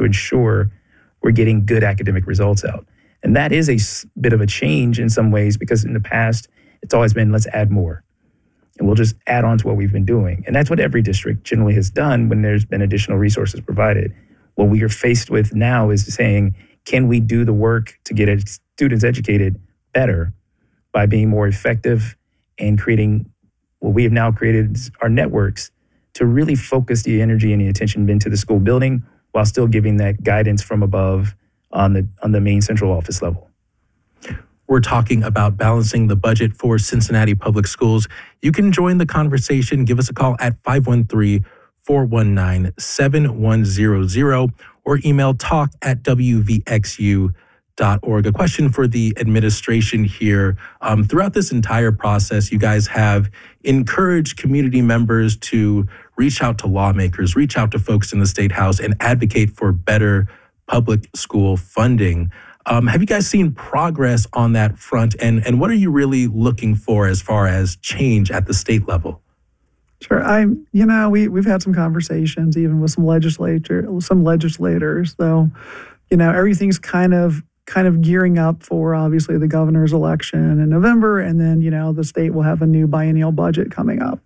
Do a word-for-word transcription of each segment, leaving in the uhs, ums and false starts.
ensure we're getting good academic results out. And that is a bit of a change in some ways, because in the past, it's always been, let's add more. And we'll just add on to what we've been doing. And that's what every district generally has done when there's been additional resources provided. What we are faced with now is saying, can we do the work to get students educated better by being more effective and creating what we have now created our networks to really focus the energy and the attention into the school building while still giving that guidance from above on the on the main central office level. We're talking about balancing the budget for Cincinnati Public Schools. You can join the conversation. Give us a call at five one three, four one nine, seven one zero zero or email talk at w v x u dot org. A question for the administration here. Um, throughout this entire process, you guys have encouraged community members to reach out to lawmakers, reach out to folks in the State House, and advocate for better public school funding. Um, have you guys seen progress on that front? And, and what are you really looking for as far as change at the state level? Sure. I, you know, we, we've had some conversations even with some legislature, some legislators, though, you know, everything's kind of kind of gearing up for obviously the governor's election in November. And then, you know, the state will have a new biennial budget coming up.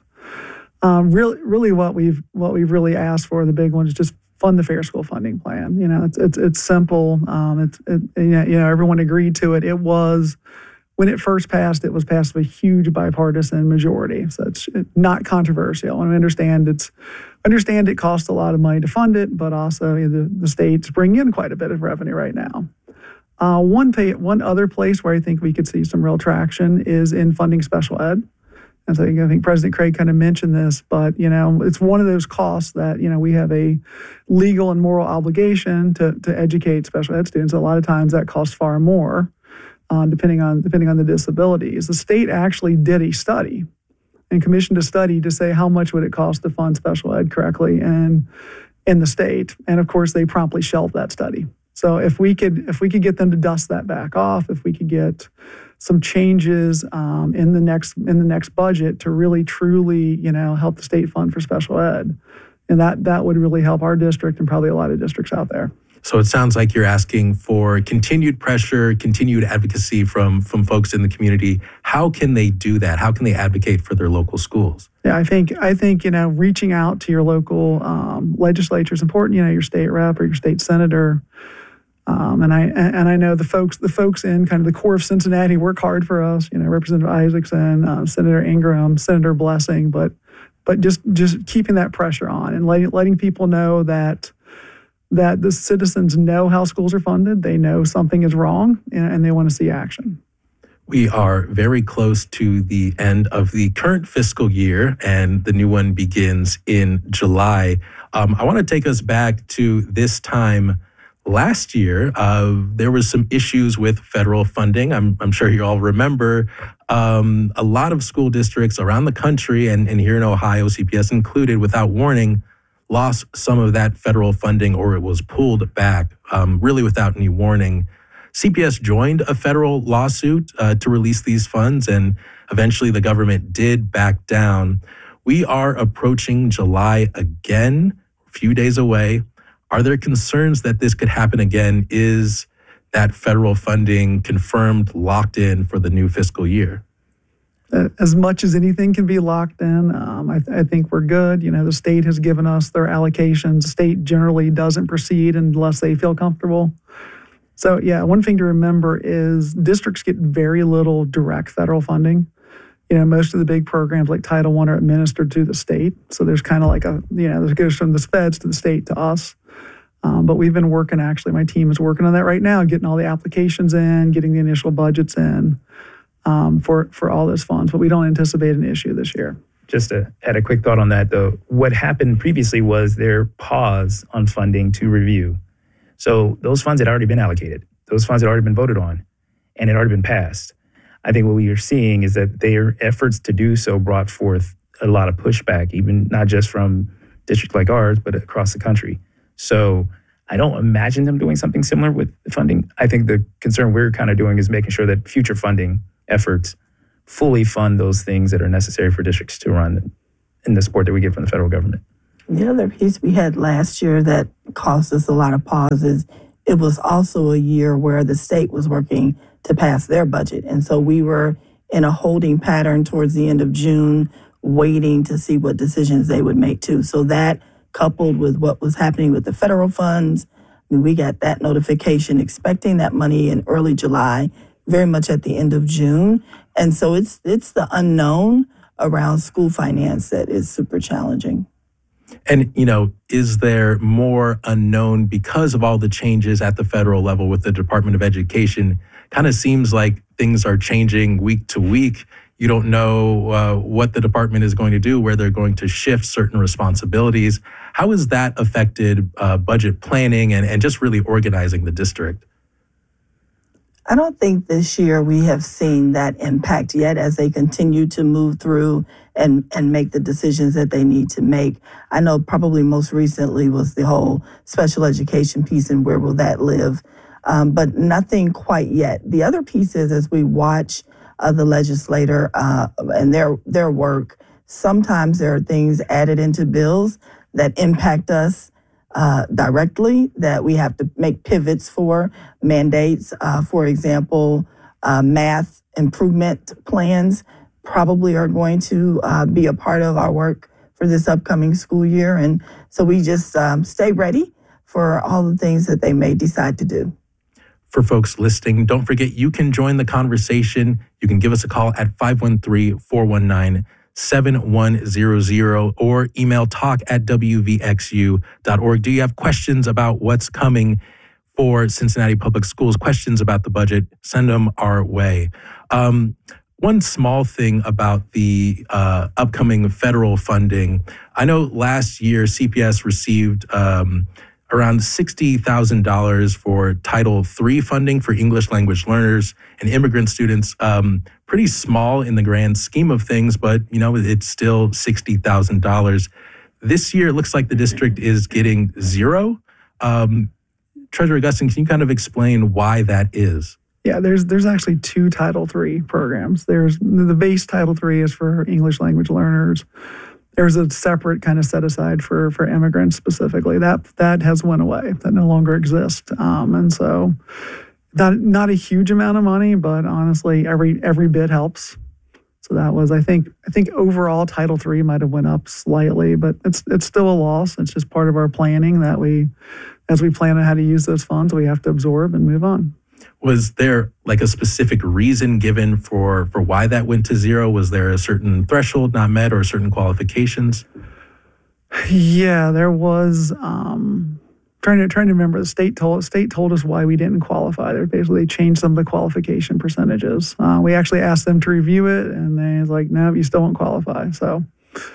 Um, really, really what we've, what we've really asked for, the big one, is just fund the Fair School Funding Plan. You know, it's, it's, it's simple. Um, it's, it, you know, everyone agreed to it. It was, when it first passed, it was passed with a huge bipartisan majority. So it's not controversial. And I understand it's, understand it costs a lot of money to fund it, but also you know, the, the states bring in quite a bit of revenue right now. Uh, one, pay, one other place where I think we could see some real traction is in funding special ed. And so I think President Craig kind of mentioned this, but, you know, it's one of those costs that, you know, we have a legal and moral obligation to, to educate special ed students. A lot of times that costs far more, uh, depending on depending on the disabilities. The state actually did a study and commissioned a study to say how much would it cost to fund special ed correctly and in the state. And of course, they promptly shelved that study. So if we could if we could get them to dust that back off, if we could get some changes um, in the next in the next budget to really truly, you know, help the state fund for special ed, and that that would really help our district and probably a lot of districts out there. So it sounds like you're asking for continued pressure, continued advocacy from from folks in the community. How can they do that? How can they advocate for their local schools? Yeah, I think I think you know reaching out to your local um, legislature is important. You know, your state rep or your state senator. Um, and I and I know the folks the folks in kind of the core of Cincinnati work hard for us. You know, Representative Isaacson, uh, Senator Ingram, Senator Blessing, but but just just keeping that pressure on and letting letting people know that that the citizens know how schools are funded. They know something is wrong, and, and they want to see action. We are very close to the end of the current fiscal year, and the new one begins in July. Um, I want to take us back to this time last year. Uh, there was some issues with federal funding. I'm, I'm sure you all remember um, a lot of school districts around the country and, and here in Ohio, C P S included, without warning, lost some of that federal funding, or it was pulled back, um, really without any warning. C P S joined a federal lawsuit uh, to release these funds, and eventually the government did back down. We are approaching July again, a few days away. Are there concerns that this could happen again? Is that federal funding confirmed, locked in for the new fiscal year? As much as anything can be locked in, um, I, th- I think we're good. You know, the state has given us their allocations. The state generally doesn't proceed unless they feel comfortable. So, yeah, one thing to remember is districts get very little direct federal funding. You know, most of the big programs like Title One are administered to the state. So there's kind of like a, you know, it goes from the feds to the state to us. Um, but we've been working, actually, my team is working on that right now, getting all the applications in, getting the initial budgets in um, for, for all those funds. But we don't anticipate an issue this year. Just to add a quick thought on that, though, what happened previously was their pause on funding to review. So those funds had already been allocated. Those funds had already been voted on and had already been passed. I think what we are seeing is that their efforts to do so brought forth a lot of pushback, even not just from districts like ours, but across the country. So I don't imagine them doing something similar with the funding. I think the concern we're kind of doing is making sure that future funding efforts fully fund those things that are necessary for districts to run in the support that we get from the federal government. The other piece we had last year that caused us a lot of pauses, it was also a year where the state was working to pass their budget. And so we were in a holding pattern towards the end of June, waiting to see what decisions they would make too. So that coupled with what was happening with the federal funds, I mean, we got that notification expecting that money in early July, very much at the end of June. And so it's it's the unknown around school finance that is super challenging. And, you know, is there more unknown because of all the changes at the federal level with the Department of Education? Kind of seems like things are changing week to week. You don't know uh, what the department is going to do, where they're going to shift certain responsibilities. How has that affected uh, budget planning and, and just really organizing the district? I don't think this year we have seen that impact yet as they continue to move through and, and make the decisions that they need to make. I know probably most recently was the whole special education piece and where will that live, um, but nothing quite yet. The other piece is as we watch uh, the legislator uh, and their their work, sometimes there are things added into bills that impact us Uh, directly that we have to make pivots for mandates. Uh, for example, uh, math improvement plans probably are going to uh, be a part of our work for this upcoming school year. And so we just um, stay ready for all the things that they may decide to do. For folks listening, don't forget you can join the conversation. You can give us a call at five one three, four one nine, seven one zero zero or email talk at w v x u dot org. Do you have questions about what's coming for Cincinnati Public Schools, questions about the budget? Send them our way. Um, one small thing about the uh, upcoming federal funding. I know last year C P S received um, around sixty thousand dollars for Title three funding for English language learners and immigrant students. Um, pretty small in the grand scheme of things, but you know it's still sixty thousand dollars. This year, it looks like the district is getting zero. Um, Treasurer Gustin, can you kind of explain why that is? Yeah, there's there's actually two Title three programs. There's the base Title three is for English language learners. There's a separate kind of set aside for for immigrants specifically. That that has went away. That no longer exists. Um, and so not not a huge amount of money, but honestly, every every bit helps. So that was, I think, I think overall Title three might have went up slightly, but it's it's still a loss. It's just part of our planning that we, as we plan on how to use those funds, we have to absorb and move on. Was there like a specific reason given for, for why that went to zero? Was there a certain threshold not met or certain qualifications? Yeah, there was. Um, trying to trying to remember. The state told state told us why we didn't qualify. They basically changed some of the qualification percentages. Uh, we actually asked them to review it, and they was like, "No, you still won't qualify." So,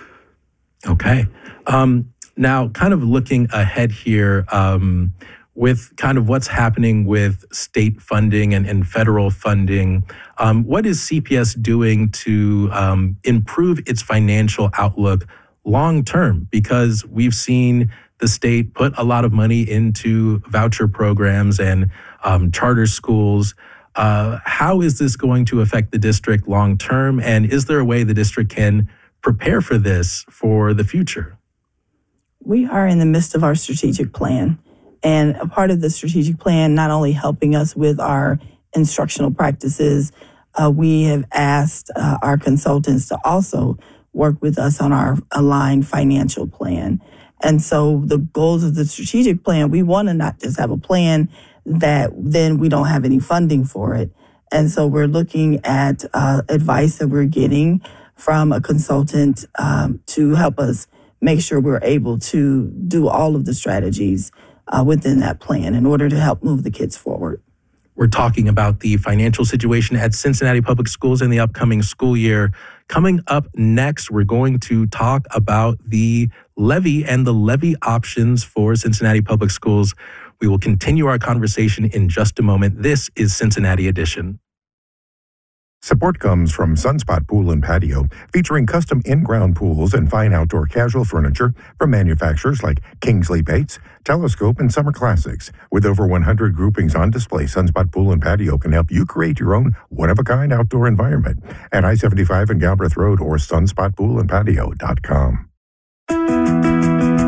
okay. Um, now, kind of looking ahead here. Um, with kind of what's happening with state funding and, and federal funding, um, what is C P S doing to um, improve its financial outlook long term? Because we've seen the state put a lot of money into voucher programs and um, charter schools. Uh, how is this going to affect the district long term? And is there a way the district can prepare for this for the future? We are in the midst of our strategic plan. And a part of the strategic plan, not only helping us with our instructional practices, uh, we have asked uh, our consultants to also work with us on our aligned financial plan. And so the goals of the strategic plan, we want to not just have a plan that then we don't have any funding for it. And so we're looking at uh, advice that we're getting from a consultant um, to help us make sure we're able to do all of the strategies Uh, within that plan in order to help move the kids forward. We're talking about the financial situation at Cincinnati Public Schools in the upcoming school year. Coming up next, we're going to talk about the levy and the levy options for Cincinnati Public Schools. We will continue our conversation in just a moment. This is Cincinnati Edition. Support comes from Sunspot Pool and Patio, featuring custom in-ground pools and fine outdoor casual furniture from manufacturers like Kingsley Bates, Telescope, and Summer Classics. With over one hundred groupings on display, Sunspot Pool and Patio can help you create your own one-of-a-kind outdoor environment at I seventy-five and Galbraith Road or sunspot pool and patio dot com.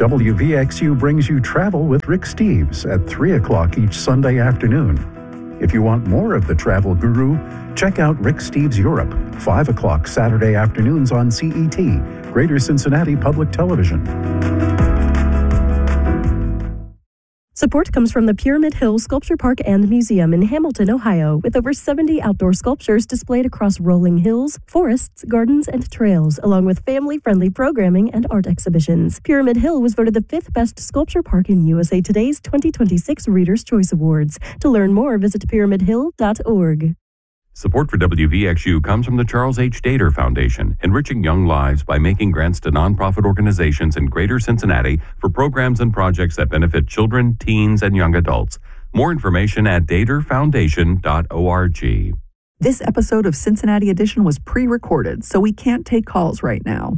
W V X U brings you Travel with Rick Steves at three o'clock each Sunday afternoon. If you want more of the travel guru, check out Rick Steves Europe, five o'clock Saturday afternoons on C E T, Greater Cincinnati Public Television. Support comes from the Pyramid Hill Sculpture Park and Museum in Hamilton, Ohio, with over seventy outdoor sculptures displayed across rolling hills, forests, gardens, and trails, along with family-friendly programming and art exhibitions. Pyramid Hill was voted the fifth best sculpture park in U S A Today's twenty twenty-six Reader's Choice Awards. To learn more, visit pyramid hill dot org. Support for W V X U comes from the Charles H. Dater Foundation, enriching young lives by making grants to nonprofit organizations in Greater Cincinnati for programs and projects that benefit children, teens, and young adults. More information at dater foundation dot org. This episode of Cincinnati Edition was pre-recorded, so we can't take calls right now.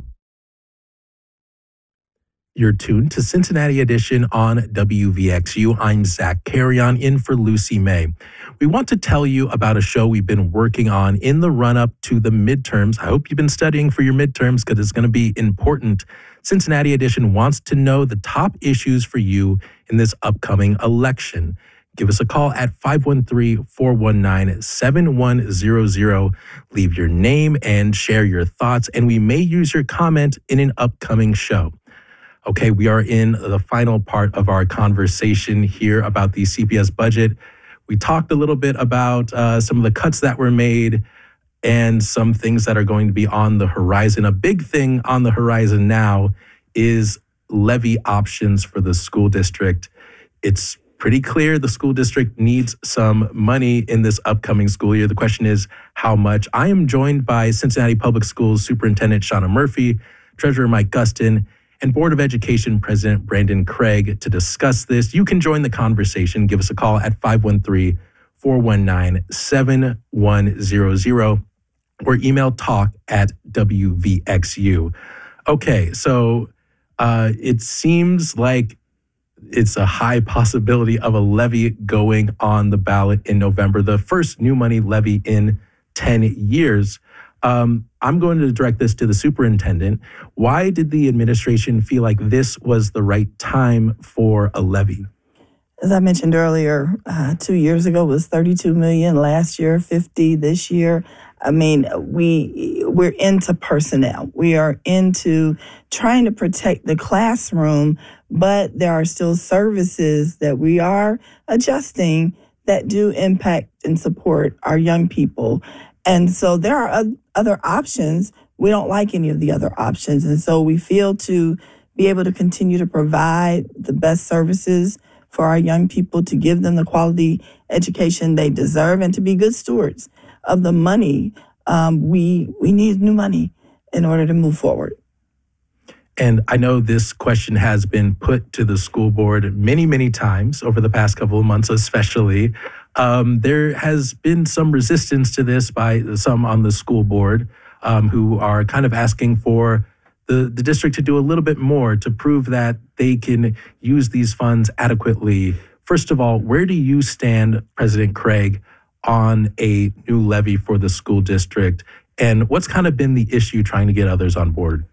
You're tuned to Cincinnati Edition on W V X U. I'm Zach Carrion in for Lucy May. We want to tell you about a show we've been working on in the run-up to the midterms. I hope you've been studying for your midterms because it's going to be important. Cincinnati Edition wants to know the top issues for you in this upcoming election. Give us a call at five one three, four one nine, seven one zero zero. Leave your name and share your thoughts, and we may use your comment in an upcoming show. Okay, we are in the final part of our conversation here about the C P S budget. We talked a little bit about uh, some of the cuts that were made and some things that are going to be on the horizon. A big thing on the horizon now is levy options for the school district. It's pretty clear the school district needs some money in this upcoming school year. The question is, how much? I am joined by Cincinnati Public Schools Superintendent Shauna Murphy, Treasurer Mike Gustin, and Board of Education President Brandon Craig to discuss this. You can join the conversation. Give us a call at five one three, four one nine, seven one zero zero or email talk at W V X U. Okay, so uh, it seems like it's a high possibility of a levy going on the ballot in November, the first new money levy in ten years. Um, I'm going to direct this to the superintendent. Why did the administration feel like this was the right time for a levy? As I mentioned earlier, uh, two years ago was thirty-two million. Last year, fifty. This year, I mean, we we're into personnel. We are into trying to protect the classroom, but there are still services that we are adjusting that do impact and support our young people. And so there are other options. We don't like any of the other options. And so we feel to be able to continue to provide the best services for our young people, to give them the quality education they deserve, and to be good stewards of the money. Um, we we need new money in order to move forward. And I know this question has been put to the school board many, many times over the past couple of months, especially. Um, there has been some resistance to this by some on the school board um, who are kind of asking for the, the district to do a little bit more to prove that they can use these funds adequately. First of all, where do you stand, President Craig, on a new levy for the school district? And what's kind of been the issue trying to get others on board?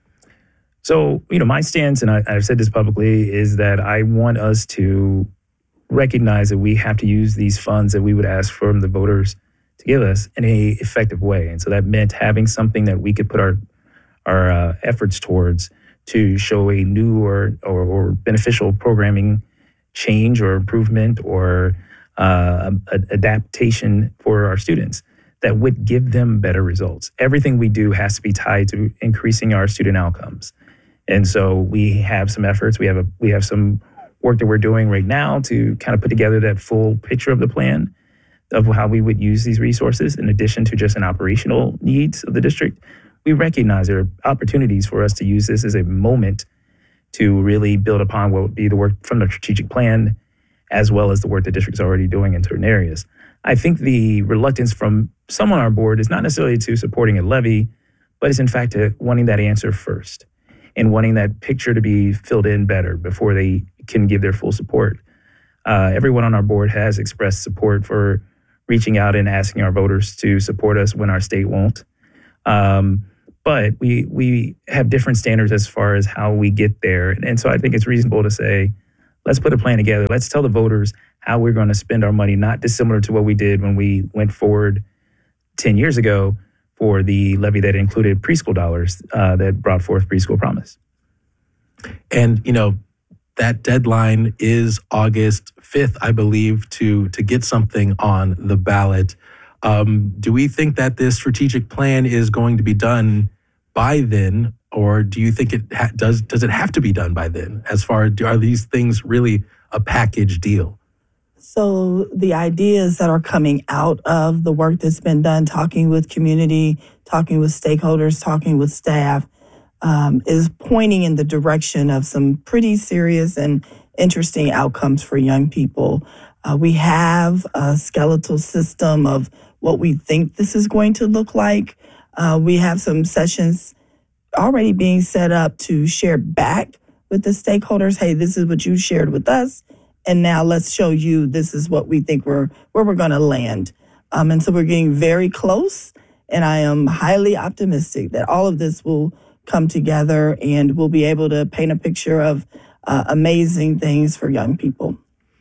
So, you know, my stance, and I, I've said this publicly, is that I want us to recognize that we have to use these funds that we would ask from the voters to give us in a effective way. And so that meant having something that we could put our our uh, efforts towards to show a new or, or, or beneficial programming change or improvement or uh, a, adaptation for our students that would give them better results. Everything we do has to be tied to increasing our student outcomes. And so we have some efforts. We have a we have some work that we're doing right now to kind of put together that full picture of the plan of how we would use these resources in addition to just an operational needs of the district. We recognize there are opportunities for us to use this as a moment to really build upon what would be the work from the strategic plan, as well as the work the district's already doing in certain areas. I think the reluctance from some on our board is not necessarily to supporting a levy, but it's in fact to wanting that answer first and wanting that picture to be filled in better before they can give their full support. Uh, everyone on our board has expressed support for reaching out and asking our voters to support us when our state won't. Um, But we we have different standards as far as how we get there. And so I think it's reasonable to say, let's put a plan together. Let's tell the voters how we're going to spend our money, not dissimilar to what we did when we went forward ten years ago for the levy that included preschool dollars uh, that brought forth Preschool Promise. And, you know, that deadline is August fifth, I believe, to, to get something on the ballot. Um, do we think that this strategic plan is going to be done by then, or do you think it ha- does? Does it have to be done by then? As far as are these things really a package deal? So the ideas that are coming out of the work that's been done, talking with community, talking with stakeholders, talking with staff, um, is pointing in the direction of some pretty serious and interesting outcomes for young people. Uh, we have a skeletal system of what we think this is going to look like. Uh, we have some sessions already being set up to share back with the stakeholders. Hey, this is what you shared with us. And now let's show you this is what we think we're where we're going to land. Um, and so we're getting very close. And I am highly optimistic that all of this will come together and we'll be able to paint a picture of uh, amazing things for young people.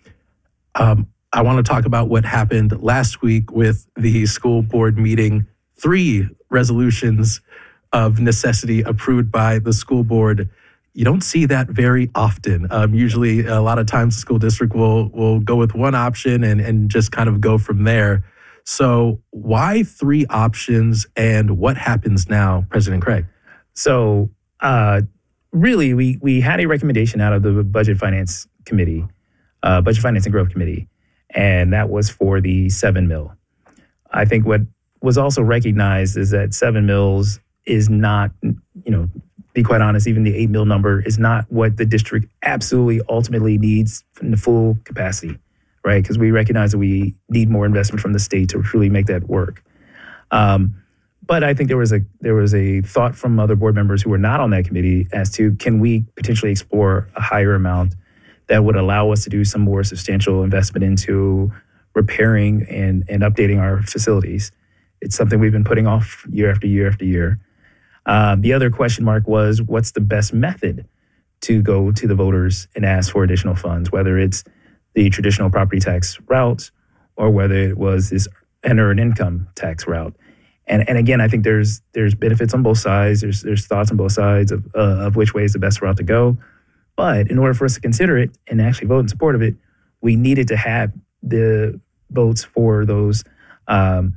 Um, I want to talk about what happened last week with the school board meeting. Three resolutions of necessity approved by the school board. You don't see that very often. Um, usually, a lot of times, the school district will will go with one option and, and just kind of go from there. So why three options and what happens now, President Craig? So uh, really, we we had a recommendation out of the Budget Finance Committee, uh, Budget Finance and Growth Committee, and that was for the seven mil. I think what was also recognized is that seven mils is not, you know, be quite honest, even the eight mil number is not what the district absolutely ultimately needs in the full capacity, right? Because we recognize that we need more investment from the state to truly make that work. Um, but I think there was a there was a thought from other board members who were not on that committee as to can we potentially explore a higher amount that would allow us to do some more substantial investment into repairing and, and updating our facilities. It's something we've been putting off year after year after year. Uh, the other question mark was, what's the best method to go to the voters and ask for additional funds, whether it's the traditional property tax route or whether it was this earned income tax route. And and again, I think there's there's benefits on both sides. There's there's thoughts on both sides of, uh, of which way is the best route to go. But in order for us to consider it and actually vote in support of it, we needed to have the votes for those um,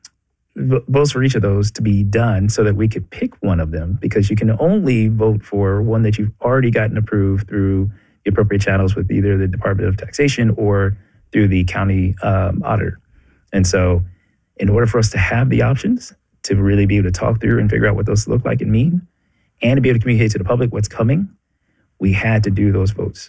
votes for each of those to be done so that we could pick one of them, because you can only vote for one that you've already gotten approved through the appropriate channels with either the Department of Taxation or through the county um, auditor. And so in order for us to have the options to really be able to talk through and figure out what those look like and mean, and to be able to communicate to the public what's coming, we had to do those votes.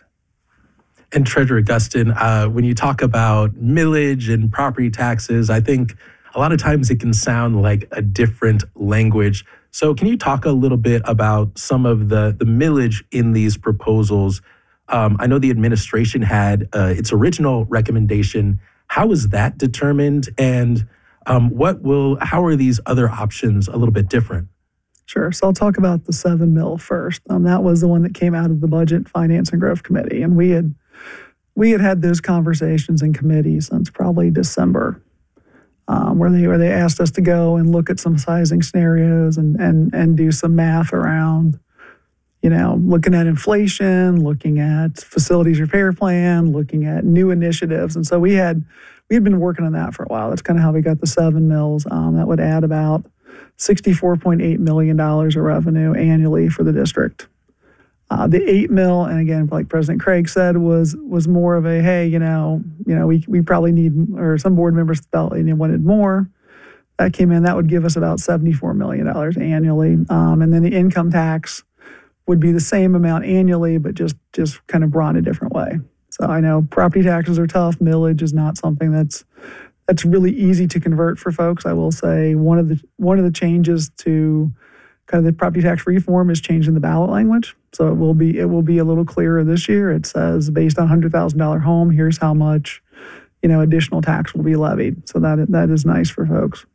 And Treasurer Gustin, uh, when you talk about millage and property taxes, I think a lot of times it can sound like a different language. So can you talk a little bit about some of the, the millage in these proposals? Um, I know the administration had uh, its original recommendation. How is that determined? And um, what will? how are these other options a little bit different? Sure. So I'll talk about the seven mil first. Um, that was the one that came out of the Budget, Finance, and Growth Committee. And we had we had had those conversations in committee since probably December. Um, where they where they asked us to go and look at some sizing scenarios and and and do some math around, you know, looking at inflation, looking at facilities repair plan, looking at new initiatives. And so we had we had been working on that for a while. That's kind of how we got the seven mils. Um, that would add about sixty-four point eight million dollars of revenue annually for the district. Uh, the eight mil, and again, like President Craig said, was was more of a, hey, you know, you know, we we probably need, or some board members felt they wanted more. That came in, that would give us about seventy-four million dollars annually. Um, and then the income tax would be the same amount annually, but just just kind of brought in a different way. So I know property taxes are tough. Millage is not something that's that's really easy to convert for folks. I will say one of the one of the changes to kind of the property tax reform is changing the ballot language. So it will be it will be a little clearer this year. It says based on one hundred thousand dollars home, here's how much, you know, additional tax will be levied. So that that is nice for folks.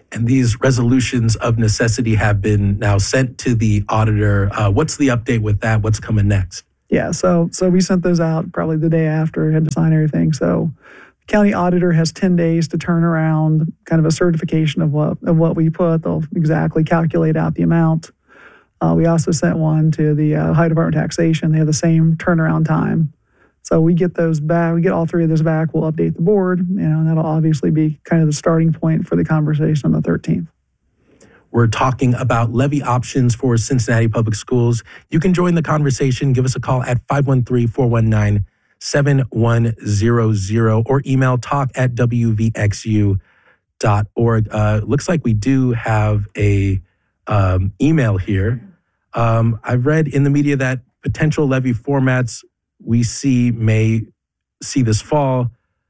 And these resolutions of necessity have been now sent to the auditor. Uh, what's the update with that? What's coming next? Yeah, so so we sent those out probably the day after, had to sign everything. So the county auditor has ten days to turn around kind of a certification of what of what we put. They'll exactly calculate out the amount. Uh, we also sent one to the uh, Ohio Department of Taxation. They have the same turnaround time. So we get those back, we get all three of those back, we'll update the board, you know, and that'll obviously be kind of the starting point for the conversation on the thirteenth. We're talking about levy options for Cincinnati Public Schools. You can join the conversation. Give us a call at five one three, four one nine, seven one zero zero or email talk at w v x u dot org. Uh, looks like we do have a um, email here. Um, I've read in the media that potential levy formats we see may see this fall.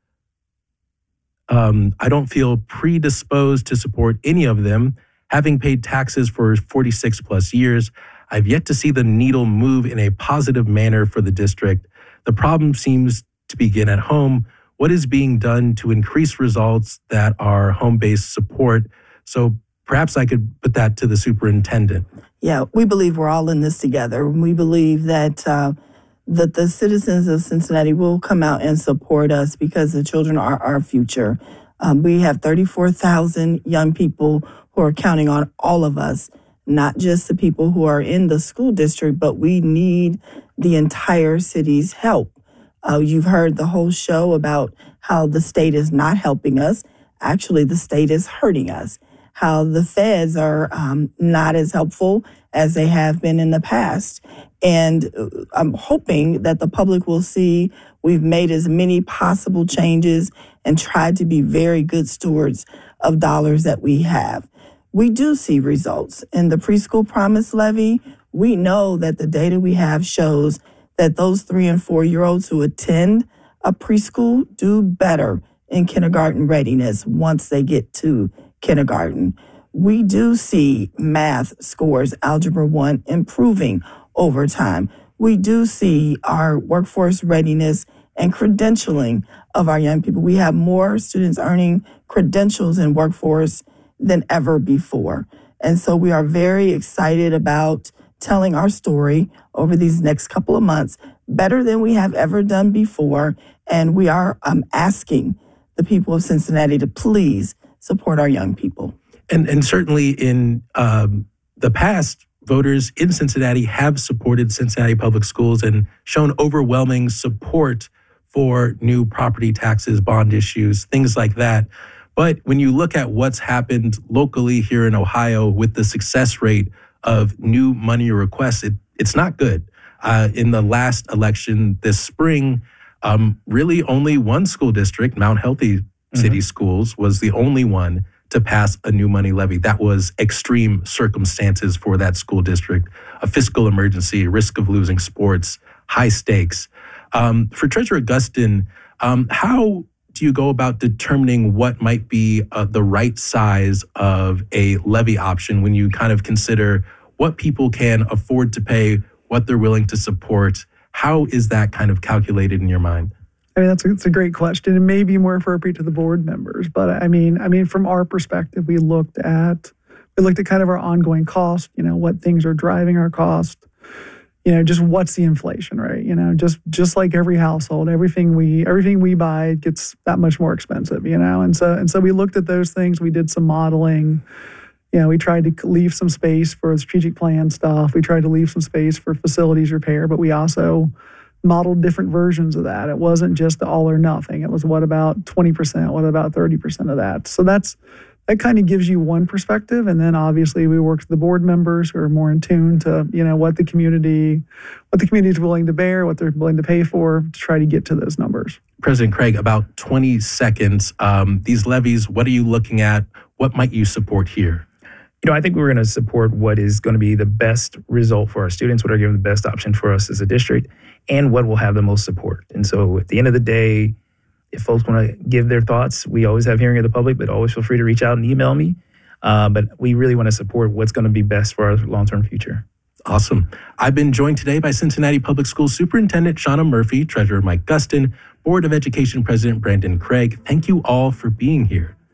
Um, I don't feel predisposed to support any of them. Having paid taxes for forty-six plus years, I've yet to see the needle move in a positive manner for the district. The problem seems to begin at home. What is being done to increase results that are home-based support? So perhaps I could put that to the superintendent. Yeah, we believe we're all in this together. We believe that uh, that the citizens of Cincinnati will come out and support us because the children are our future. Um, we have thirty-four thousand young people who are counting on all of us, not just the people who are in the school district, but we need the entire city's help. Uh, you've heard the whole show about how the state is not helping us. Actually, the state is hurting us. How the feds are um, not as helpful as they have been in the past. And I'm hoping that the public will see we've made as many possible changes and tried to be very good stewards of dollars that we have. We do see results. In the preschool promise levy, we know that the data we have shows that those three and four-year-olds who attend a preschool do better in kindergarten readiness once they get to kindergarten. We do see math scores, Algebra one, improving over time. We do see our workforce readiness and credentialing of our young people. We have more students earning credentials in workforce than ever before. And so we are very excited about telling our story over these next couple of months, better than we have ever done before. And we are um, asking the people of Cincinnati to please support our young people. And, and certainly in um, the past, voters in Cincinnati have supported Cincinnati Public Schools and shown overwhelming support for new property taxes, bond issues, things like that. But when you look at what's happened locally here in Ohio with the success rate of new money requests, it, it's not good. Uh, in the last election this spring, um, really only one school district, Mount Healthy City mm-hmm. Schools, was the only one to pass a new money levy. That was extreme circumstances for that school district, a fiscal emergency, risk of losing sports, high stakes. Um, for Treasurer Gustin, um, how do you go about determining what might be uh, the right size of a levy option when you kind of consider what people can afford to pay, what they're willing to support? How is that kind of calculated in your mind? I mean, that's a, it's a great question. It may be more appropriate to the board members, but I mean, I mean, from our perspective, we looked at we looked at kind of our ongoing cost. You know, what things are driving our cost. You know, just what's the inflation, right? You know, just just like every household, everything we everything we buy gets that much more expensive. You know, and so and so we looked at those things. We did some modeling. You know, we tried to leave some space for strategic plan stuff. We tried to leave some space for facilities repair, but we also modeled different versions of that. It wasn't just the all or nothing. It was what about twenty percent? What about thirty percent of that? So that's that kind of gives you one perspective. And then obviously we work with the board members who are more in tune to, you know, what the community, what the community is willing to bear, what they're willing to pay for to try to get to those numbers. President Craig, about twenty seconds. Um, these levies, what are you looking at? What might you support here? You know, I think we're going to support what is going to be the best result for our students, what are giving the best option for us as a district, and what will have the most support. And so at the end of the day, if folks want to give their thoughts, we always have hearing of the public, but always feel free to reach out and email me. Uh, but we really want to support what's going to be best for our long-term future. Awesome. I've been joined today by Cincinnati Public Schools Superintendent Shauna Murphy, Treasurer Mike Gustin, Board of Education President Brandon Craig. Thank you all for being here.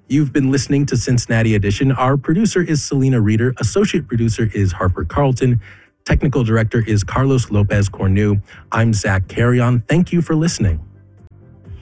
You've been listening to Cincinnati Edition. Our producer is Selena Reeder. Associate producer is Harper Carlton. Technical director is Carlos Lopez Cornu. I'm Zach Carrion. Thank you for listening.